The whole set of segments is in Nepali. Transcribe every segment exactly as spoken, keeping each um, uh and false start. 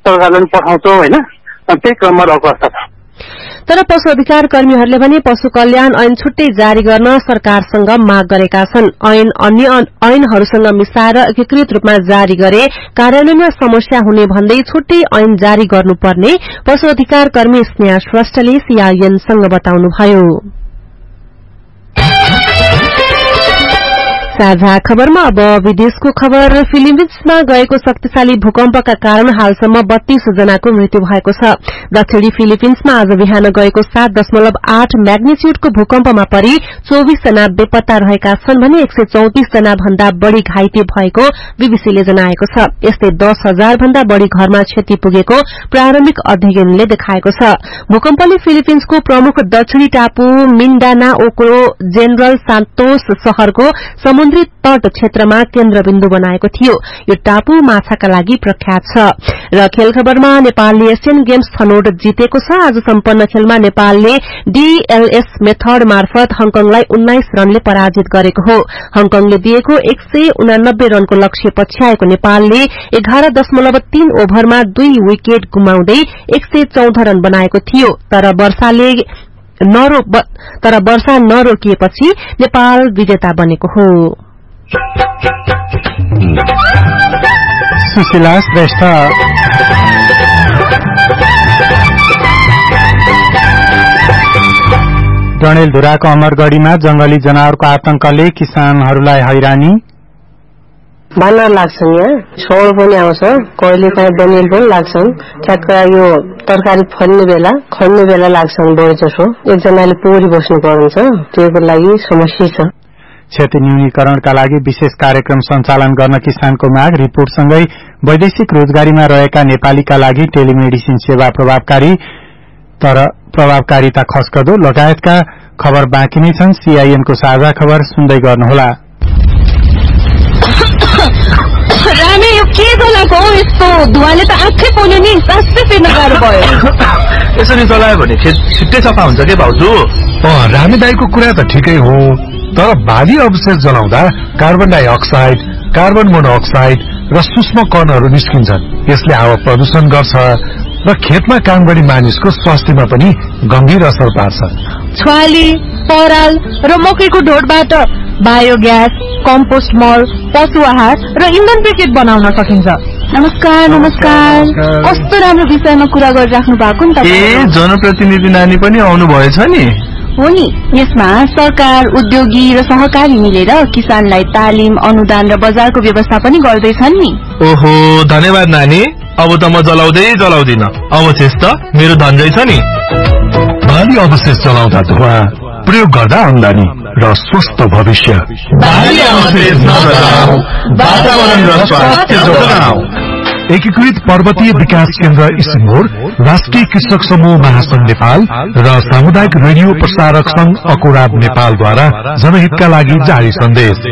सरकारले पठाउँछौँ होइन, त्यही क्रममा रहेको अवस्था छ। तर पशु अधिकार कर्मीहरूले भने पशु कल्याण ऐन छुट्टै जारी गर्न सरकारसँग माग गरेका छन्। ऐन अन्य ऐनहरूसँग मिसाएर एकीकृत रूपमा जारी गरे कार्यान्वयनमा समस्या हुने भन्दै छुट्टै ऐन जारी गर्नुपर्ने पशु अधिकार कर्मी स्नेहा श्रेष्ठले सीआईएनसँग बताउनुभयो। साझा खबरमा अब विदेशको खबर। फिलिपिन्समा गएको शक्तिशाली भूकम्पका कारण हालसम्म बत्तीस जनाको मृत्यु भएको छ। दक्षिणी फिलिपिन्समा आज बिहान गएको सात दशमलव आठ म्याग्निच्युडको भूकम्पमा परि चौबीस जना बेपत्ता रहेका छन् भने एक सय चौतिस जना भन्दा बढ़ी घाइते भएको बीबीसीले जनाएको छ। यस्तै दस हजार भन्दा बढ़ी घरमा क्षति पुगेको प्रारम्भिक अध्ययनले देखाएको छ। भूकम्पले फिलिपिन्सको प्रमुख दक्षिणी टापु मिन्डानाओको जेनरल सान्तोस शहरको समुद्री तट क्षेत्रमा केन्द्रबिन्दु बनाएको थियो। यो टापु माछाका लागि प्रख्यात छ। र खेल खबरमा नेपालले एशियन गेम्स छनौट जितेको छ। आज सम्पन्न खेलमा नेपालले डीएलएस मेथड मार्फत हङकङलाई उन्नाइस रनले पराजित गरेको हो। हङकङले दिएको एक सय उनानब्बे रनको लक्ष्य पछ्याएको नेपालले एघार दशमलव तीन ओभरमा दुई विकेट गुमाउँदै एक सय चौध रन बनाएको थियो। तर वर्षाले नरो तर वर्षा नरोकिएपछि नेपाल विजेता बनेको हो। सुशीला श्रेष्ठ। डडेलधुराको अमरगढ़ीमा जंगली जनावरको आतंकले किसानहरूलाई हैरानी। बानर लाग्छन्, यहाँ सौर पनि आउँछ, कहिले काहीँ बनेल पनि लाग्छन्। ठ्याक्क यो तरकारी फल्ने बेला खन्ने बेला लाग्छन् बढी जसो। एकजनाले पोरी बस्नु पर्छ, त्यसको लागि समस्या छ। क्षति न्यूनीकरणका लागि विशेष कार्यक्रम सञ्चालन गर्न किसानको माग। रिपोर्टसँगै वैदेशिक रोजगारीमा रहेका नेपालीका लागि टेलिमेडिसिन सेवा प्रभावकारी तर प्रभावकारिता खस्कदो लगायतका खबर बाँकी नै छन्। सीआईएनको साझा खबर सुन्दै गर्नुहोला। रामे यो के चलाएको हो? यस्तो धुवाले त आँखै पोल्यो नि, सासै फेर्न गाह्रो भयो। यसरी चलायो भने खेत छिट्टै सफा हुन्छ के भाउजू? रामे दाईको कुरा त ठिकै हो, तर भारी अवशेष जलाउँदा कार्बन डाइअक्साइड, कार्बन मोनोअक्साइड र सूक्ष्म कणहरू निस्किन्छन्। यसले हावा प्रदूषण गर्छ र खेतमा काम गर्ने मानिसको स्वास्थ्यमा पनि गम्भीर असर पार्छ। छुवाली, पराल र मकैको ढोडबाट बायोग्यास, कम्पोस्ट मल, पशु आहार र इन्धन ब्रिकेट बनाउन सकिन्छ। नमस्कार नमस्कार, कस्तो राम्रो विषयमा कुरा गरिराख्नु भएको नि तपाईँ। ए जनप्रतिनिधि नानी पनि आउनु भएछ नि? हो नि, यसमा सरकार, उद्योगी र सहकारी मिलेर किसानलाई तालिम, अनुदान र बजारको व्यवस्था पनि गर्दैछन् नि। ओहो धन्यवाद नानी, अब त म जलाउँदै जलाउँदिन, अवशेष त मेरो धन रहेछ नि। भारी अवशेष जलाउँदा धुवा, प्रयोग गर्दा आम्दानी र स्वस्थ भविष्य। भारी अवशेष नजलाऊ, वातावरण र स्वास्थ्य जोगाऊ। एकीकृत पर्वतीय विकास केन्द्र इसिमोर, राष्ट्रिय कृषक समूह महासंघ नेपाल र सामुदायिक रेडियो प्रसारक संघ अकोराब नेपालद्वारा जनहितका लागि जारी सन्देश।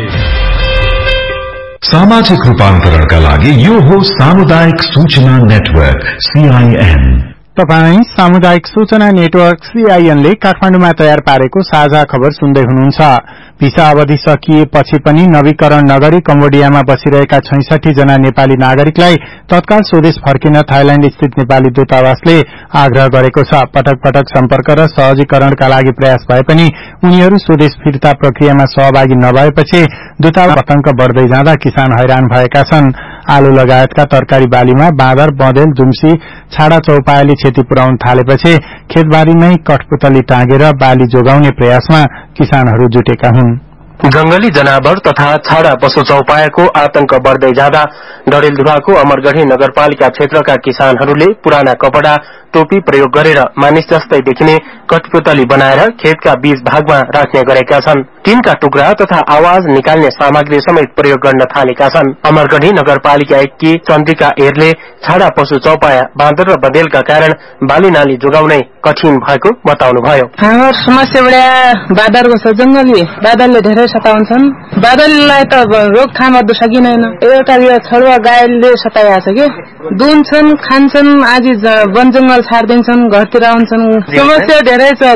सामाजिक रूपान्तरणका लागि यो हो सामुदायिक सूचना नेटवर्क सीआईएन। तपाईं सामुदायिक सूचना नेटवर्क सीआईएनले काठमाडौँमा तयार पारेको साझा खबर सुन्दै हुनुहुन्छ। भिसा अवधि सकिएपछि पनि नवीकरण नगरी कम्बोडियामा बसिरहेका छैसठी जना नेपाली नागरिकलाई तत्काल स्वदेश फर्किन थाइल्याण्ड स्थित नेपाली दूतावासले आग्रह गरेको छ। पटक पटक सम्पर्क र सहजीकरणका लागि प्रयास भए पनि उनीहरू स्वदेश फिर्ता प्रक्रियामा सहभागी नभएपछि दूतावास आतंक बढ़दै जाँदा किसान हैरान भएका छन्। आलु लगायतका तरकारी बालीमा बाँदर, बँदेल, दुम्सी, छाडा चौपायाले क्षति पुर्याउन थालेपछि खेतबारीमै कठपुतली टाँगेर बाली जोगाउने प्रयासमा किसानहरू जुटेका हुन्। जंगली जनावर तथा छाडा पशु चौपायाको आतंक बढ़दै जाँदा डडेलधुराको अमरगढ़ी नगरपालिका क्षेत्रका किसानहरूले पुराना कपड़ा, टोपी प्रयोग गरेर मानिस जस्तै देखिने कठपुतली बनाएर खेतका बीच भागमा राख्ने गरेका छन्। टिनका टुक्रा तथा आवाज निकाल्ने सामग्री समेत प्रयोग गर्न थालेका छन्। अमरगढ़ी नगरपालिका एककी चन्द्रिका एरले छाडा पशु चौपाया, बाँदर र बँदेलका कारण बाली नाली जोगाउनै कठिन भएको बताउनुभयो। हाम्रो समस्या बढा बाँदरको छ, जंगली बाँदरले धेरै सताउँछन्। बाँदरलाई त रोकथाम गर्न सकिँदैन। एउटा यो छडुवा गाईले सताइरहेको छ कि, दुन्छन्, खान्छन्, आज वन जंगल जंगल छाड्दिन्छन्, घरतिर आउँछन्, समस्या धेरै छ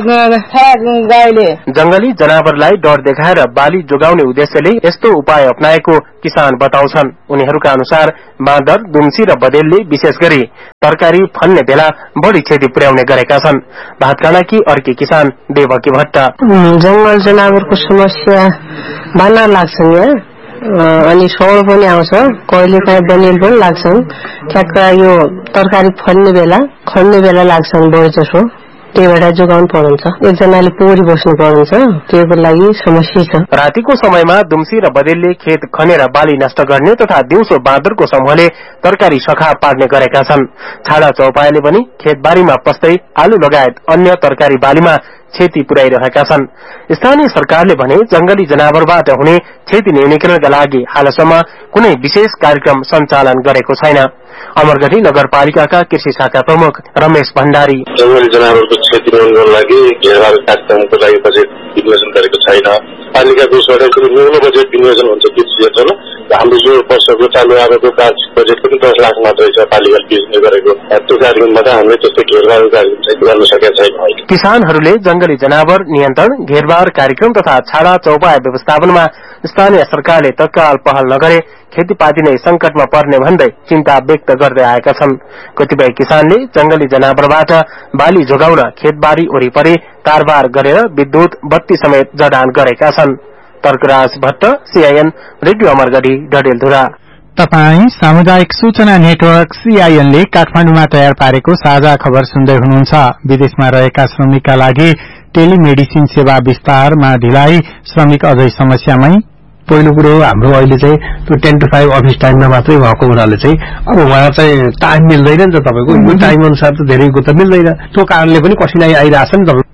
गाईले। जंगली जनावरलाई डर देखाएर बाली जोगाउने उद्देश्यले यस्तो उपाय अपनाएको किसान बताउँछन्। उनीहरूका अनुसार बाँदर, दुम्सी र बदेलले विशेष गरी तरकारी फल्ने बेला बढ़ी क्षति पुर्याउने गरेका छन्। भातकाँडाकी अर्की किसान देवकी भट्ट जंगल जनावरको समस्या भन्न लाग्छन् यहाँ, अनि सौर पनि आउँछ, कहिले काहीँ बनेल पनि लाग्छन्। ठ्याक्क यो तरकारी फल्ने बेला खन्ने बेला लाग्छन् बढी जसो, त्यही भएर जोगाउनु पर्छ। एकजनाले पोरी बस्नु पर्छ, त्यसको लागि समस्या छ। रातिको समयमा दुम्सी र बदेलले खेत खनेर बाली नष्ट गर्ने तथा दिउँसो बाँदरको समूहले तरकारी सखा पार्ने गरेका छन्। छाडा चौपायाले पनि खेतबारीमा पस्दै आलु लगायत अन्य तरकारी बालीमा क्षति पुर्याइरहेका छन्। स्थानीय सरकारले भने जंगली जनावरबाट हुने क्षति न्यूनीकरणका लागि हालसम्म कुनै विशेष कार्यक्रम सञ्चालन गरेको छैन। अमरगढी नगरपालिकाका कृषि शाखा प्रमुख रमेश भण्डारी जंगली जनावरको क्षति न्यूनीकरणको लागि घेरबार कार्यक्रमको लागि बजेट विनियोजन गरेको छैन। पालिकाको सडकको न्यून बजेट विनियोजन हुन्छ त्यो क्षेत्रमा। हाम्रो यो वर्षको चालु आएको वार्षिक बजेट पनि दस लाख मात्रै छ पालिकाले विनियोजन गरेको। त्यो कार्यक्रमबाट हामीले त्यस्तो घेरबार कार्यक्रम चाहिँ गर्न सकेका छैनौँ। किसानहरूले जंगली जनावर नियन्त्रण, घेरबार कार्यक्रम तथा छाडा चौपाया व्यवस्थापनमा स्थानीय सरकारले तत्काल पहल नगरे खेतीपाती नै संकटमा पर्ने भन्दै चिन्ता व्यक्त गर्दै आएका छन्। कतिपय किसानले जंगली जनावरबाट बाली जोगाउन खेतबारी वरिपरि तारबार गरेर विद्युत बत्ती समेत जडान गरेका छन्। Tarkaraj Bhatt, CIN, radio Amargadhi, Dadeldhura. तपाई सामुदायिक सूचना नेटवर्क सीआईएन ले काठमाडौँमा तयार पारेको साझा खबर सुन्दै हुनुहुन्छ। विदेशमा रहेका श्रमिकका लागि टेलिमेडिसिन सेवा विस्तारमा ढिलाइ, श्रमिक अझै समस्यामै। पहिलो कुरो हाम्रो अहिले चाहिँ त्यो टेन टू फाइभ अफिस टाइममा मात्रै भएको हुनाले चाहिँ अब उहाँ चाहिँ टाइम मिल्दैन नि त तपाईँको, यो टाइम अनुसार त धेरैको त मिल्दैन। त्यो कारणले पनि कठिनाई आइरहेछ नि तपाईँ।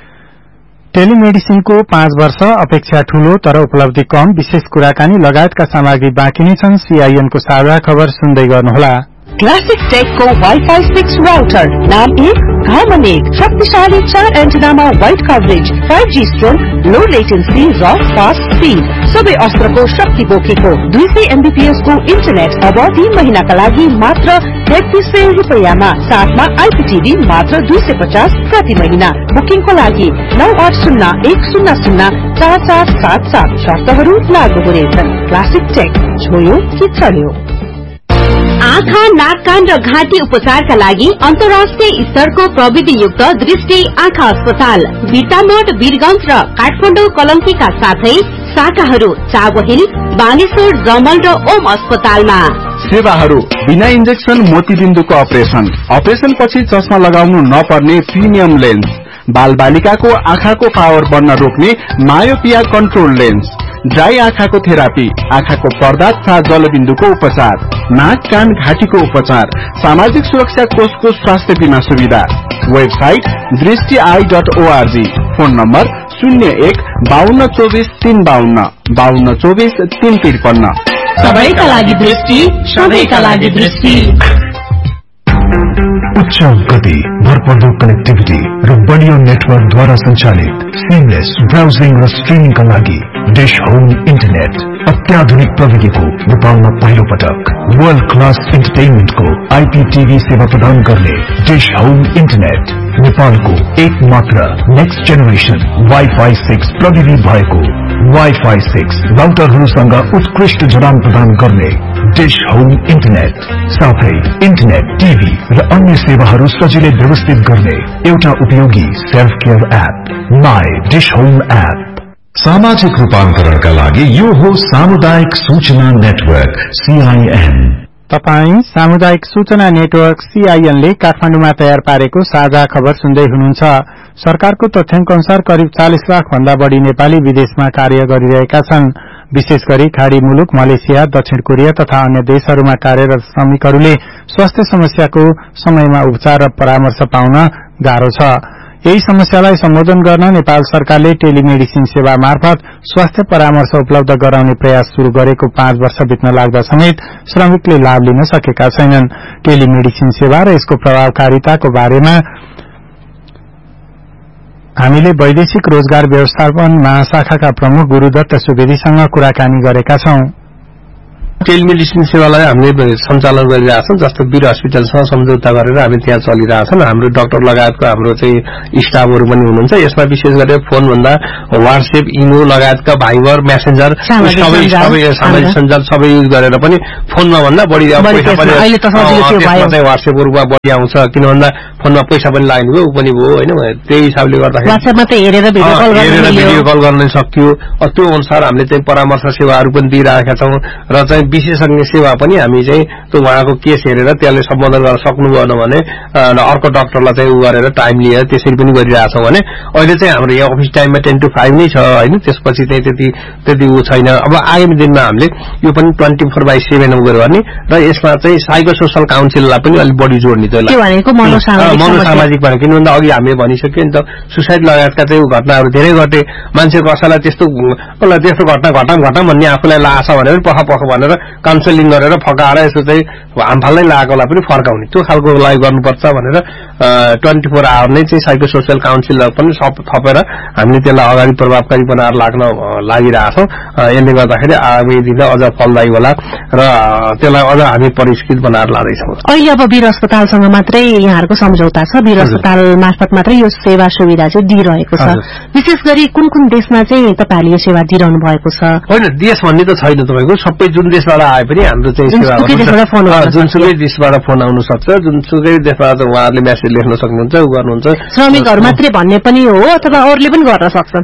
टेलिमेडिसिनको पाँच वर्ष अपेक्षा ठूलो तर उपलब्धि कम, विशेष कुराकानी लगायतका सामग्री बाँकी नै छन्। सीआईएनको साझा खबर सुन्दै गर्नुहोला। क्लासिक टेकको वाइफाई सिक्स राउटर, नाम एक घामन एक, शक्तिशाली चार एन्टेनामा wide coverage, five G strong, लो लेटेन्सी र फास्ट स्पीड, सबै अस्त्रको शक्ति बोकेको दुई सय एमबीपीएस को इन्टरनेट अब तीन महिनाका लागि मात्र तेत्तीस सय रुपियाँमा, साथमा आइपीटीभी मात्र दुई सय पचास प्रति महिना। बुकिङको लागि नौ आठ शून्य एक शून्य शून्य चार चार सात सात, शर्तहरू लागू हुनेछन्। क्लासिक टेक, छोयो कि चल्यो। आँखा, नाक, कान र घाँटी उपचारका लागि अन्तर्राष्ट्रिय स्तरको प्रविधियुक्त दृष्टि आँखा अस्पताल बिर्तामोड, वीरगंज र काठमाडौँ कलङ्कीका साथै शाखाहरू चाबहिल, बानेश्वर, जमल र ओम अस्पतालमा। सेवाहरू बिना इन्जेक्सन मोतीबिन्दुको अपरेशन, अपरेशन पछि चस्मा लगाउनु नपर्ने प्रिमियम लेन्स, बाल बालिकाको आँखाको पावर बढ्न रोक्ने मायोपिया कन्ट्रोल लेन्स, ड्राई आँखाको थेरापी, आँखाको पर्दा तथा जलबिन्दुको उपचार, नाक, कान, घाँटीको उपचार, सामाजिक सुरक्षा कोषको स्वास्थ्य बीमा सुविधा। वेबसाइट दृष्टि I dot ORG, phone number शून्य एक बाहन्न चौबिस तीन बाहन्न बाहन्न चौबिस तीन त्रिपन्न। सबैका लागि दृष्टि, सबैका लागि दृष्टि। उच्च गति, भरपर्दो कनेक्टिभिटी र बलियो नेटवर्कद्वारा सञ्चालित सिमलेस ब्राउजिङ र स्ट्रिमिङका लागि डिश होम इन्टरनेट, अत्याधुनिक प्रविधिको नेपालमा पहिलो पटक वर्ल्ड क्लास इन्टरटेनमेन्टको आइपीटीभी सेवा प्रदान गर्ने डिश होम इन्टरनेट, नेपालको एक मात्र नेक्स्ट जेनेरेसन वाइफाई सिक्स प्रविधि भएको वाइफाई सिक्स राउटरहरूसँग उत्कृष्ट जडान प्रदान गर्ने डिश होम इन्टरनेट, साथै इन्टरनेट, टिभी र अन्य सेवाहरू सजिलै व्यवस्थित गर्ने एउटा उपयोगी self care app, my dish home app. सामाजिक रूपान्तरणका लागि यो हो सामुदायिक सूचना नेटवर्क सीआईएन। तपाई सामुदायिक सूचना नेटवर्क सीआईएन ले काठमाडौँमा तयार पारेको साझा खबर सुन्दै हुनुहुन्छ। सरकारको तथ्याङ्क अनुसार करिब चालीस लाख भन्दा बढ़ी नेपाली विदेशमा कार्य गरिरहेका छन्। विशेष गरी खाड़ी मुलुक मलेसिया, दक्षिण कोरिया तथा अन्य देशहरूमा कार्यरत श्रमिकहरूले स्वास्थ्य समस्याको समयमा उपचार र परामर्श पाउन गाह्रो छ। यही समस्यालाई सम्बोधन गर्न नेपाल सरकारले टेलिमेडिसिन सेवा मार्फत स्वास्थ्य परामर्श उपलब्ध गराउने प्रयास शुरू गरेको पाँच वर्ष बित्न लाग्दा समेत श्रमिकले लाभ लिन सकेका छैनन्। टेलिमेडिसिन सेवा र यसको प्रभावकारिताको बारेमा हामीले वैदेशिक रोजगार व्यवस्थापन महाशाखाका प्रमुख गुरूदत्त सुवेदीसँग कुराकानी गरेका छौं। टेलिमेडिसिन सेवालाई हामीले सञ्चालन गरिरहेका छौँ। जस्तो वीर हस्पिटलसँग सम्झौता गरेर हामी त्यहाँ चलिरहेछौँ। हाम्रो डाक्टर लगायतको हाम्रो चाहिँ स्टाफहरू पनि हुनुहुन्छ। यसमा विशेष गरेर फोनभन्दा व्हाट्सएप, इमो लगायतका भाइबर, मेसेन्जर सबै सबै सामाजिक सञ्जाल सबै युज गरेर पनि फोनमा भन्दा बढी पैसा पनि व्हाट्सएपहरूमा बढी आउँछ। किन भन्दा फोनमा पैसा पनि लाग्ने भयो ऊ पनि भयो होइन। त्यही हिसाबले गर्दाखेरि हेरेर भिडियो कल गर्न सक्यो। त्यो अनुसार हामीले चाहिँ परामर्श सेवाहरू पनि दिइरहेका छौँ र चाहिँ विशेषज्ञ सेवा पनि हामी चाहिँ त्यो उहाँको केस हेरेर त्यसले सम्बोधन गर्न सक्नु भएन भने अर्को डाक्टरलाई चाहिँ उ गरेर टाइम लिएर त्यसरी पनि गरिरहेछौँ भने अहिले चाहिँ हाम्रो यहाँ अफिस टाइममा टेन टू फाइभ नै छ होइन। त्यसपछि चाहिँ त्यति त्यति ऊ छैन। अब आगामी दिनमा हामीले यो पनि ट्वेन्टी फोर बाई सेभेन गऱ्यो भने र यसमा चाहिँ साइको सोसल काउन्सिललाई पनि अलिक बढी जोड्ने मनोसामाजिक भने। किन भन्दा अघि हामीले भनिसक्यो नि त सुसाइड लगायतका चाहिँ घटनाहरू धेरै घटे। मान्छे कसैलाई त्यस्तो कसलाई त्यस्तो घटना घटाम घटाम भन्ने आफूलाई लाग्छ भने पनि पख पख भनेर काउन्सिलिङ गरेर फकाएर यसो चाहिँ हामफाल्दै लागेकोलाई पनि फर्काउने त्यो खालको लागि गर्नुपर्छ भनेर ट्वेन्टी फोर आवर नै चाहिँ साइको सोसियल काउन्सिलर पनि थपेर हामीले त्यसलाई अगाडि प्रभावकारी बनाएर लाग्न लागिरहेछौँ। यसले गर्दाखेरि आगामी दिनमा अझ फलदायी होला र त्यसलाई अझ हामी परिष्कृत बनाएर लाँदैछौँ। अहिले अब वीर अस्पतालसँग मात्रै यहाँहरूको सम्झौता छ, वीर अस्पताल मार्फत मात्रै यो सेवा सुविधा चाहिँ दिइरहेको छ। विशेष गरी कुन कुन देशमा चाहिँ तपाईँहरूले यो सेवा दिइरहनु भएको छ? होइन देश भन्ने त छैन तपाईँको, सबै जुन देशबाट आए पनि हाम्रो चाहिँ सेवा जुनसुकै देशबाट फोन आउन सक्छ। जुनसुकै देशबाट उहाँहरूले मेसेज लेख्न सक्नुहुन्छ, उ गर्नुहुन्छ। श्रमिकहरू मात्रै भन्ने पनि हो अथवा अरूले पनि गर्न सक्छन्?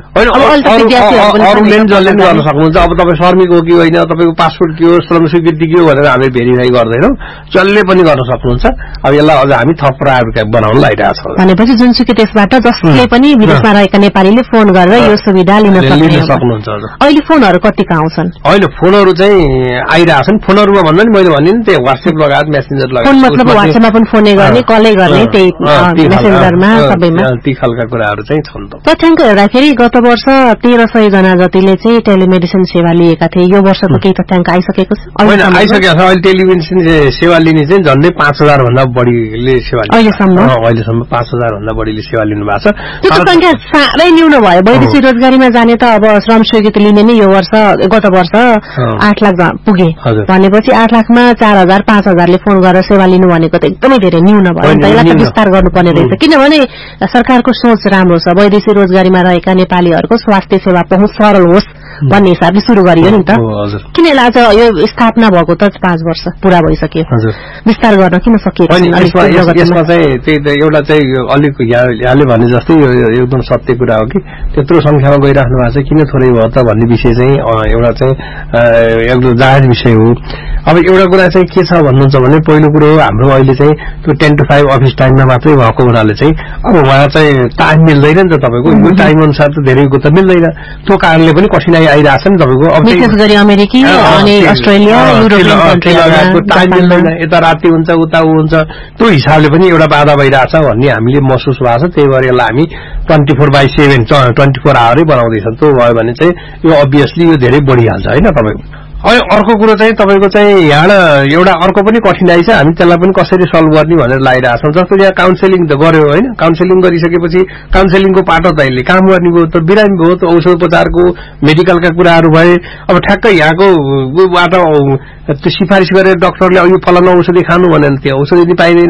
अरूले पनि जसले पनि गर्न सक्नुहुन्छ। अब तपाईँ श्रमिक हो कि होइन, तपाईँको पासपोर्ट के हो, श्रम स्वीकृति के हो भनेर हामीले भेरिफाई गर्दैनौँ, जसले पनि गर्न सक्नुहुन्छ। अब यसलाई अझ हामी थप प्रायोरिटी बनाउन लागिरहेको छौँ। भनेपछि जुनसुकै देशबाट जसले पनि विदेशमा रहेका नेपालीले फोन गरेर यो सुविधा लिन सक्नुहुन्छ। अहिले फोनहरू कतिका आउँछन्? अहिले फोनहरू चाहिँ आइरहेछन्। फोनहरूमा भन्दा नि मैले भने नि त्यही व्हाट्सएप लगायत मेसेन्जर लगायत फोन मतलब व्हाट्सएपमा पनि फोनै गर्ने, कलै गर्ने, त्यही मेसेन्जरमा सबैमा ती खालका कुराहरू चाहिँ छन्। तथ्याङ्क हेर्दाखेरि गत वर्ष तेह्र सय जना जतिले चाहिँ टेलिमेडिसिन सेवा लिएका थिए। यो वर्षको केही तथ्याङ्क आइसकेको छ? होइन आइसकेको छ। अहिले टेलिमेडिसिन सेवा लिने चाहिँ झन्डै पाँच हजार भन्दा बढीले सेवा अहिलेसम्म अहिलेसम्म पाँच हजार भन्दा बढीले सेवा लिनु भएको छ। त्यो संख्या साह्रै न्यून भयो। वैदेशिक रोजगारीमा जाने त अब श्रम स्वीकृति लिने नै यो वर्ष गत वर्ष आठ लाख पुगे भनेपछि आठ लाखमा चार हजार पाँच हजारले फोन गरेर सेवा लिनु भनेको त एकदमै धेरै न्यून भयो। यसलाई त विस्तार गर्नुपर्ने रहेछ। किनभने सरकारको सोच राम्रो छ, वैदेशिक रोजगारीमा रहेका नेपालीहरूको स्वास्थ्य सेवा पहुँच सरल होस् भन्ने हिसाबले शुरू गरियो नि त। किन आज यो स्थापना भएको त पाँच वर्ष पूरा भइसक्यो, विस्तार गर्न किन सकिएको? यसमा चाहिँ त्यही त एउटा चाहिँ अलिक यहाँले भने जस्तै यो एकदम सत्य कुरा हो कि त्यत्रो संख्यामा गइराख्नु भएको छ, किन थोरै भयो त भन्ने विषय चाहिँ एउटा चाहिँ एकदम जायज विषय हो। अब एउटा कुरा चाहिँ के छ भन्नुहुन्छ भने पहिलो कुरो हाम्रो अहिले चाहिँ त्यो टेन टू फाइभ अफिस टाइममा मात्रै भएको हुनाले चाहिँ अब उहाँ चाहिँ टाइम मिल्दैन नि त तपाईँको, यो टाइम अनुसार त धेरैको त मिल्दैन। त्यो कारणले पनि कठिनाई आइरहेछ नि तपाईँको। अब विशेष गरी अमेरिकी अनि अस्ट्रेलिया युरोपियन कन्ट्रीको टाइम मिल्दैन, यता राति हुन्छ उता ऊ हुन्छ, त्यो हिसाबले पनि एउटा बाधा भइरहेछ भन्ने हामीले महसुस भएको छ। त्यही भएर यसलाई हामी twenty four by seven twenty four आवरै बनाउँदैछौँ। त्यो भयो भने चाहिँ यो अभियसली यो धेरै बढिहाल्छ होइन तपाईँको। अहिले अर्को कुरो चाहिँ तपाईँको चाहिँ यहाँ एउटा अर्को पनि कठिनाई छ, हामी त्यसलाई पनि कसरी सल्भ गर्ने भनेर लागिरहेछौँ। जस्तो यहाँ काउन्सिलिङ त गर्यो होइन, काउन्सिलिङ गरिसकेपछि काउन्सिलिङको पाटो त यसले काम गर्ने भयो, त बिरामी भयो, त औषधोपचारको मेडिकलका कुराहरू भए। अब ठ्याक्कै यहाँकोबाट त्यो सिफारिस गरेर डाक्टरले यो फलाना औषधि खानु भने त्यो औषधि नि पाइँदैन,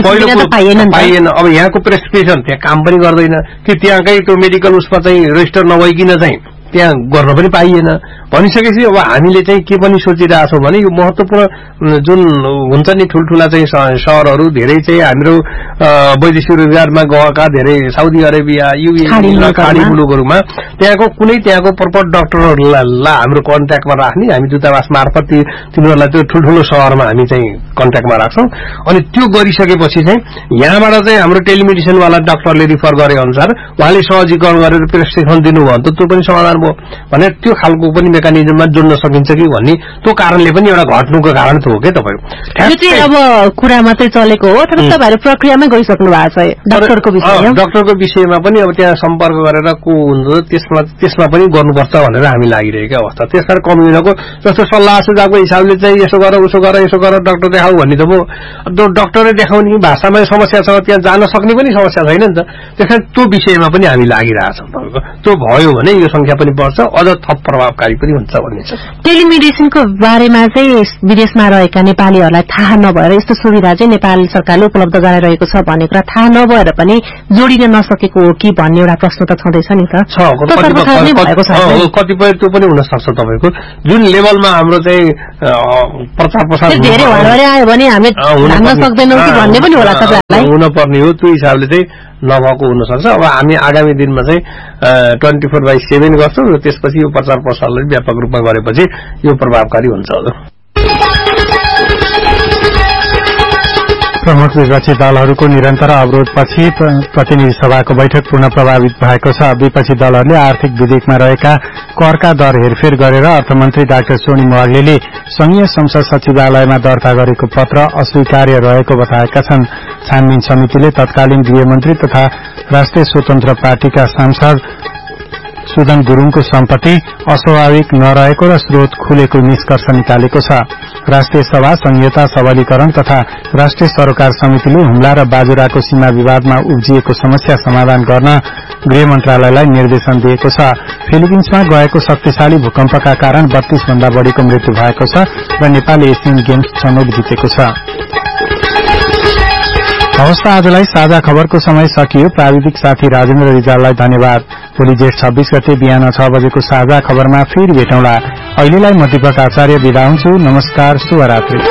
पाइएन। अब यहाँको प्रेसक्रिप्सन त्यहाँ काम पनि गर्दैन कि त्यहाँकै त्यो मेडिकल उसमा चाहिँ रेजिस्टर नभइकन चाहिँ त्यहाँ गर्न पनि पाइएन भनिसकेपछि अब हामीले चाहिँ के पनि सोचिरहेछौँ भने यो महत्वपूर्ण जुन हुन्छ नि ठुल्ठुला चाहिँ सहरहरू धेरै चाहिँ हाम्रो वैदेशिक रोजगारमा गएका धेरै साउदी अरेबिया युए खाडी मुलुकहरूमा त्यहाँको कुनै त्यहाँको प्रपर डाक्टरहरूलाई हाम्रो कन्ट्याक्टमा राख्ने, हामी दूतावास मार्फत तिनीहरूलाई त्यो ठुल्ठुलो सहरमा हामी चाहिँ कन्ट्याक्टमा राख्छौँ। अनि त्यो गरिसकेपछि चाहिँ यहाँबाट चाहिँ हाम्रो टेलिमेडिसिनवाला डाक्टरले रिफर गरे अनुसार उहाँले सहजीकरण गरेर प्रेसक्रिप्सन दिनुभयो भने त त्यो पनि समाधान भयो भने त्यो खालको पनि मेकानिजममा जोड्न सकिन्छ कि भन्ने त्यो कारणले पनि एउटा घट्नुको कारण त हो क्या तपाईँको। यो चाहिँ अब कुरा मात्रै चलेको हो अथवा तपाईँहरू प्रक्रियामै गइसक्नु भएको छ डाक्टरको विषयमा? डाक्टरको विषयमा पनि अब त्यहाँ सम्पर्क गरेर को हुन्छ त्यसमा त्यसमा पनि गर्नुपर्छ भनेर हामी लागिरहेको अवस्था। त्यसकारण कम्युनिटीको जस्तो सल्लाह सुझावको हिसाबले चाहिँ यसो गर उसो गर यसो गर डाक्टर देखाऊ भन्ने त भयो, त्यो डाक्टरले देखाउने भाषामा समस्या छ, त्यहाँ जान सक्ने पनि समस्या छैन नि त। त्यसकारण त्यो विषयमा पनि हामी लागिरहेछौँ। तपाईँको त्यो भयो भने यो संख्या पनि बढ्छ, अझ थप प्रभावकारी पनि प्रभावकारी हुन्छ भन्ने छ। टेलिमेडिसिनको बारेमा चाहिँ विदेशमा रहेका नेपालीहरूलाई थाहा नभएर यस्तो सुविधा चाहिँ नेपाल सरकारले उपलब्ध गराइरहेको छ भन्ने कुरा थाहा नभएर पनि जोडिन नसकेको हो कि भन्ने एउटा प्रश्न त छँदैछ नि त। कतिपय त्यो पनि हुन सक्छ तपाईको जुन लेभलमा हाम्रो चाहिँ प्रचार प्रसार धेरै हरहरे आयो भने हामी धान्न सक्दैनौँ कि भन्ने पनि होला तपाईहरुलाई। हुन पर्ने हो त्यो हिसाबले चाहिँ नभएको हुन सक्छ। अब हामी आगामी दिनमा चाहिँ ट्वेन्टी फोर बाई सेभेन गर्छौँ र त्यसपछि यो प्रचार प्रसारलाई व्यापक रूपमा गरेपछि यो प्रभावकारी हुन्छ। प्रमुख विपक्षी दलहरूको निरन्तर अवरोधपछि प्रतिनिधि सभाको बैठक पुनः प्रभावित भएको छ। विपक्षी दलहरूले आर्थिक विधेयकमा रहेका करका दर हेरफेर गरेर अर्थमन्त्री डाक्टर सोनी वाग्लेले संघीय संसद सचिवालयमा दर्ता गरेको पत्र अस्वीकार्य रहेको बताएका छन्। छानबिन समितिले तत्कालीन गृहमन्त्री तथा राष्ट्रिय स्वतन्त्र पार्टीका सांसद सुदन गुरूङको सम्पत्ति अस्वाभाविक नरहेको र स्रोत खुलेको निष्कर्ष निकालेको छ। राष्ट्रिय सभा संहिता सबलीकरण तथा राष्ट्रिय सरोकार समितिले हुम्ला र बाजुराको सीमा विवादमा उब्जिएको समस्या समाधान गर्न गृह मन्त्रालयलाई निर्देशन दिएको छ। फिलिपिन्समा गएको शक्तिशाली भूकम्पका कारण बत्तीस भन्दा बढ़ीको मृत्यु भएको छ र नेपाल एसियन गेम्स छनौट जितेको छ। हवस् त आजलाई साझा खबरको समय सकियो। प्राविधिक साथी राजेन्द्र रिजाललाई धन्यवाद। भोलि जेठ छब्बीस गते बिहान छ बजेको साझा खबरमा फेरि भेटौँला। अहिलेलाई म दीपक आचार्य बिदा हुन्छु। नमस्कार, शुभरात्रि।